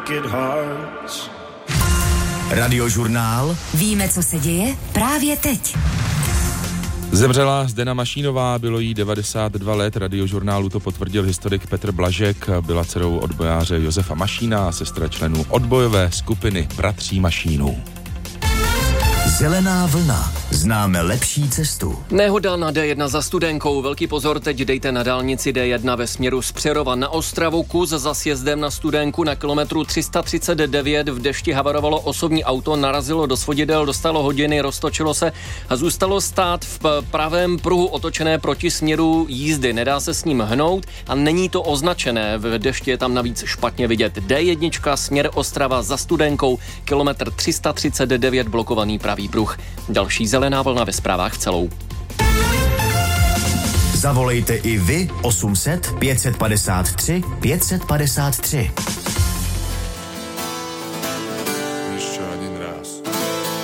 wicked hearts. Radiožurnál. Víme, co se děje právě teď. Zemřela Zdena Mašínová, bylo jí 92 let, Radiožurnálu to potvrdil historik Petr Blažek, byla dcerou odbojáře Josefa Mašína a sestra členů odbojové skupiny Bratří Mašínů. Zelená vlna. Známe lepší cestu. Nehoda na D1 za Studenkou. Velký pozor teď dejte na dálnici D1 ve směru z Přerova na Ostravu. Kus za sjezdem na Studenku na kilometru 339 v dešti havarovalo osobní auto, narazilo do svodidel, dostalo hodiny, roztočilo se a zůstalo stát v pravém pruhu otočené proti směru jízdy. Nedá se s ním hnout a není to označené. V dešti je tam navíc špatně vidět. D1 směr Ostrava za Studenkou, kilometr 339 blokovaný pravý pruh. Další zelená vlna ve zprávách v celou. Zavolejte i vy 800 553 553.